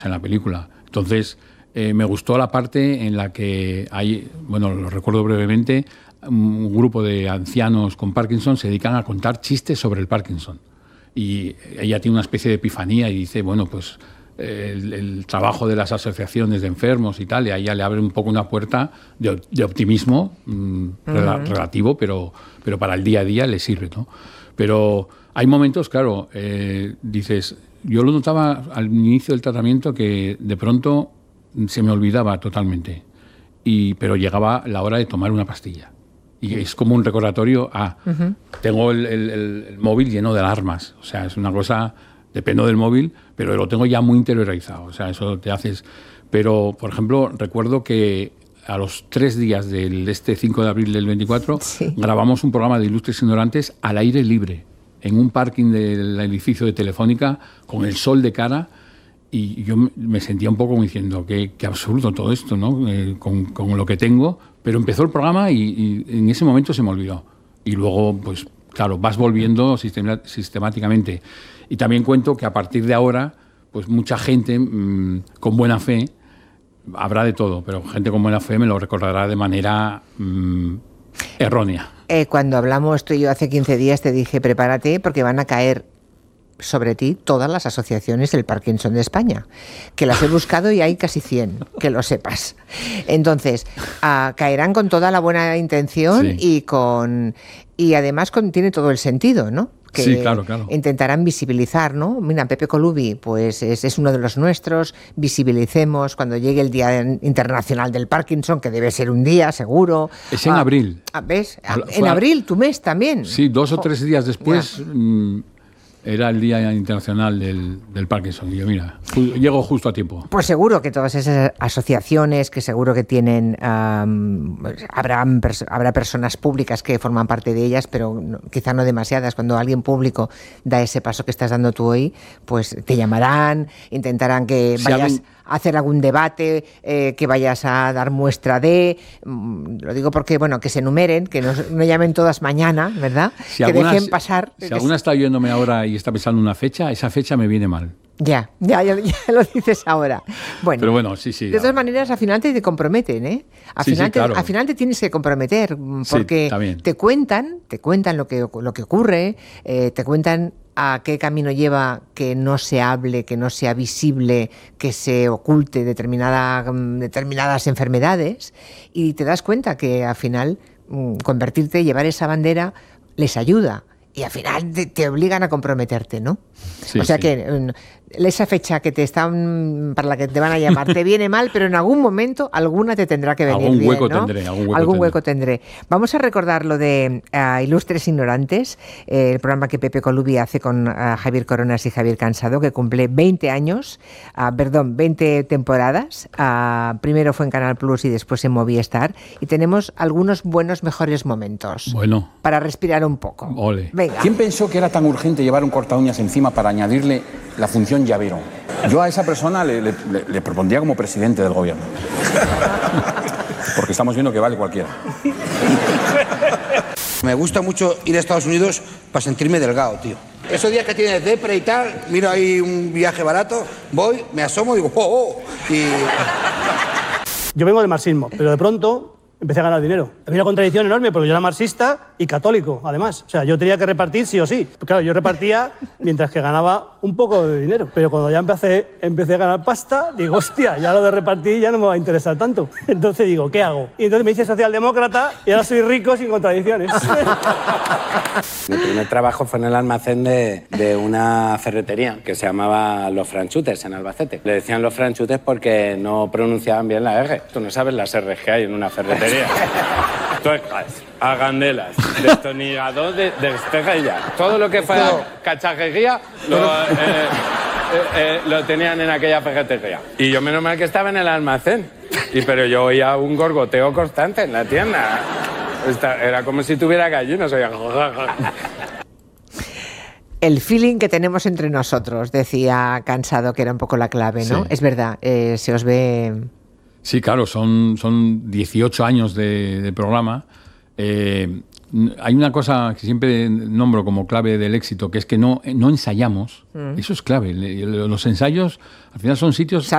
en la película. Entonces, me gustó la parte en la que hay, bueno, lo recuerdo brevemente, un grupo de ancianos con Parkinson se dedican a contar chistes sobre el Parkinson. Y ella tiene una especie de epifanía y dice, bueno, pues el trabajo de las asociaciones de enfermos y tal, y a ella le abre un poco una puerta de optimismo relativo, pero para el día a día le sirve, ¿no? Pero hay momentos, claro, dices, yo lo notaba al inicio del tratamiento que de pronto se me olvidaba totalmente, pero llegaba la hora de tomar una pastilla. Y es como un recordatorio tengo el móvil lleno de alarmas. O sea, es una cosa, dependo del móvil, pero lo tengo ya muy interiorizado. O sea, eso te haces... Pero, por ejemplo, recuerdo que a los 3 días del 5 de abril del 24 grabamos un programa de Ilustres Ignorantes al aire libre, en un parking del edificio de Telefónica, con el sol de cara, y yo me sentía un poco como diciendo, qué absurdo todo esto, ¿no? Con lo que tengo, pero empezó el programa y en ese momento se me olvidó. Y luego, pues claro, vas volviendo sistemáticamente. Y también cuento que a partir de ahora, pues mucha gente con buena fe, habrá de todo, pero gente con buena fe me lo recordará de manera errónea. Cuando hablamos tú y yo hace 15 días te dije, prepárate porque van a caer sobre ti todas las asociaciones del Parkinson de España, que las he buscado y hay casi 100, que lo sepas. Entonces, caerán con toda la buena intención y además tiene todo el sentido, ¿no? Que sí, claro. intentarán visibilizar, ¿no? Mira, Pepe Colubi, pues es uno de los nuestros, visibilicemos cuando llegue el Día Internacional del Parkinson, que debe ser un día, seguro. Es en abril. ¿Ves? En abril, tu mes también. Sí, 2 o 3 días después... Era el Día Internacional del Parkinson. Y yo, mira, llego justo a tiempo. Pues seguro que todas esas asociaciones, que seguro que tienen... habrá personas públicas que forman parte de ellas, pero quizá no demasiadas. Cuando alguien público da ese paso que estás dando tú hoy, pues te llamarán, intentarán que vayas a hacer algún debate, que vayas a dar muestra de... Lo digo porque, bueno, que se enumeren, que no llamen todas mañana, ¿verdad? Que dejen pasar... Si alguna está oyéndome ahora y está pensando una fecha, esa fecha me viene mal. Ya lo dices ahora. Bueno, pero bueno, sí. De todas maneras, al final te comprometen, ¿eh? Al final te tienes que comprometer, porque te cuentan lo que ocurre, te cuentan a qué camino lleva que no se hable, que no sea visible, que se oculte determinadas enfermedades, y te das cuenta que al final convertirte, llevar esa bandera, les ayuda. Y al final te obligan a comprometerte, ¿no? Sí, o sea que esa fecha que para la que te van a llamar te viene mal, pero en algún momento alguna te tendrá que venir bien, ¿no? Algún hueco tendré. Vamos a recordar lo de Ilustres Ignorantes, el programa que Pepe Colubi hace con Javier Coronas y Javier Cansado, que cumple 20 temporadas. Primero fue en Canal Plus y después en Movistar. Y tenemos algunos mejores momentos. Bueno. Para respirar un poco. Ole. Venga. ¿Quién pensó que era tan urgente llevar un cortaúñas encima para añadirle la función llavero? Yo a esa persona le propondría como presidente del gobierno. Porque estamos viendo que vale cualquiera. Me gusta mucho ir a Estados Unidos para sentirme delgado, tío. Esos días que tienes depre y tal, miro ahí un viaje barato, voy, me asomo y digo, ¡oh! Y... Yo vengo del marxismo, pero de pronto empecé a ganar dinero. Había una contradicción enorme porque yo era marxista y católico, además. O sea, yo tenía que repartir sí o sí. Claro, yo repartía mientras que ganaba un poco de dinero. Pero cuando ya empecé a ganar pasta, digo, hostia, ya lo de repartir ya no me va a interesar tanto. Entonces digo, ¿qué hago? Y entonces me hice socialdemócrata y ahora soy rico sin contradicciones. Mi primer trabajo fue en el almacén de una ferretería que se llamaba Los Franchutes, en Albacete. Le decían Los Franchutes porque no pronunciaban bien la R. Tú no sabes las R que hay en una ferretería. Tuercas, agandelas, destornillador de estejilla. Todo lo que fuera cachajería lo tenían en aquella ferretería. Y yo menos mal que estaba en el almacén. Pero yo oía un gorgoteo constante en la tienda. Era como si tuviera gallinas. Oía... El feeling que tenemos entre nosotros, decía Cansado, que era un poco la clave, ¿no? Sí. Es verdad, se os ve... Sí, claro, son 18 años de programa. Hay una cosa que siempre nombro como clave del éxito, que es que no ensayamos. Eso es clave. Los ensayos, al final, son sitios